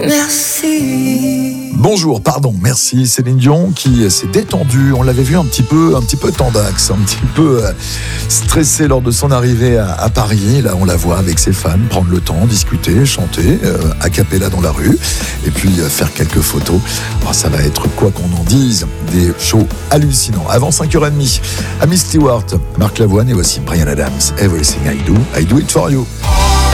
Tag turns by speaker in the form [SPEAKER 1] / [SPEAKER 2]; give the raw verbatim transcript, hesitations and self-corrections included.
[SPEAKER 1] Merci.
[SPEAKER 2] Bonjour, pardon, merci Céline Dion qui s'est détendue. On l'avait vu un petit peu, un petit peu tendax, un petit peu euh, stressée lors de son arrivée à, à Paris. Là, on la voit avec ses fans prendre le temps, discuter, chanter, euh, a cappella dans la rue, et puis euh, faire quelques photos. Oh, ça va être, quoi qu'on en dise, des shows hallucinants. Avant cinq heures trente, Amy Stewart, Marc Lavoine et voici Bryan Adams. Everything I do, I do it for you.